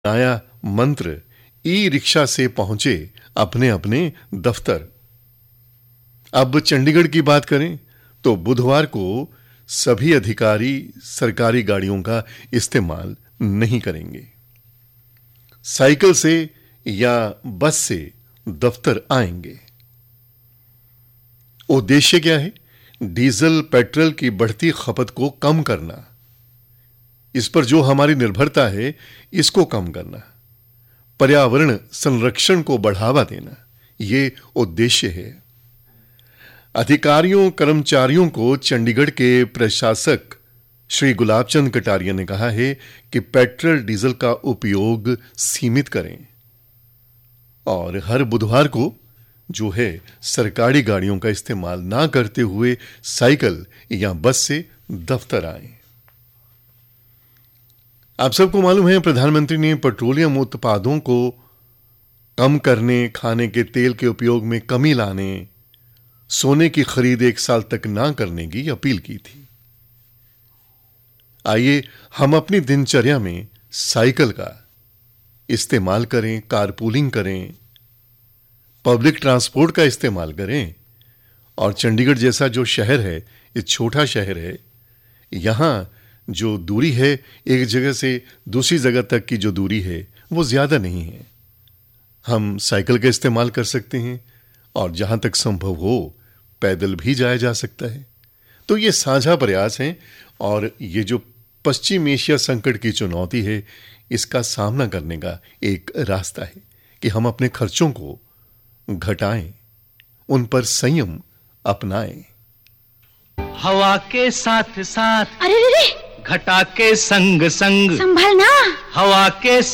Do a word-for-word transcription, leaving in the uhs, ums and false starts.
आया मंत्र e rickshaw से पहुंचे अपने अपने दफ्तर। अब चंडीगढ़ की बात करें तो बुधवार को सभी अधिकारी सरकारी गाड़ियों का इस्तेमाल नहीं करेंगे। साइकिल से या बस से दफ्तर आएंगे। उद्देश्य क्या है? डीजल पेट्रोल की बढ़ती खपत को कम करना, इस पर जो हमारी निर्भरता है इसको कम करना, पर्यावरण संरक्षण को बढ़ावा देना, यह उद्देश्य है। अधिकारियों कर्मचारियों को चंडीगढ़ के प्रशासक श्री गुलाब चंद कटारिया ने कहा है कि पेट्रोल डीजल का उपयोग सीमित करें और हर बुधवार को जो है सरकारी गाड़ियों का इस्तेमाल ना करते हुए साइकिल या बस से दफ्तर आएं। आप सबको मालूम है प्रधानमंत्री ने पेट्रोलियम उत्पादों को कम करने, खाने के तेल के उपयोग में कमी लाने, सोने की खरीद एक साल तक ना करने की अपील की थी। आइए हम अपनी दिनचर्या में साइकिल का इस्तेमाल करें, कारपूलिंग करें, पब्लिक ट्रांसपोर्ट का इस्तेमाल करें और चंडीगढ़ जैसा जो शहर है, ये छोटा शहर है, यहां जो दूरी है एक जगह से दूसरी जगह तक की जो दूरी है वो ज्यादा नहीं है। हम साइकिल का इस्तेमाल कर सकते हैं और जहां तक संभव हो पैदल भी जाया जा सकता है। तो ये साझा प्रयास हैं और ये जो पश्चिम एशिया संकट की चुनौती है इसका सामना करने का एक रास्ता है कि हम अपने खर्चों को घटाएं, उन पर संयम अपनाएं। हवा के साथ साथ अरे रे रे घटा के संग संग संभल ना। हवा के